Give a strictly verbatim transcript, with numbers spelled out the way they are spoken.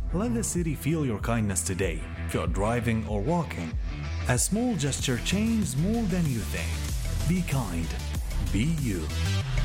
Let the city feel your kindness today, if you're driving or walking. A small gesture changes more than you think. Be kind. Be you.